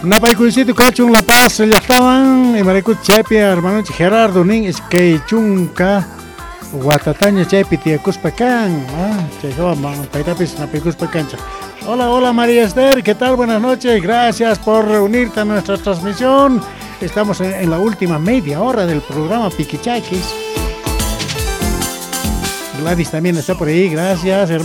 Napaycuycito Cachun La Paz, ya estaban, y Maricut Chepi, hermano Gerardo Nin, es que chunca, Guatataña Chepi, tía Cuspacán, Chejoma, Paitapis, Napaycuspacancha. Hola, hola María Esther, ¿qué tal? Buenas noches, gracias por reunirte a nuestra transmisión. Estamos en la última media hora del programa Piquichaquis. Gladys también está por ahí, gracias, hermano.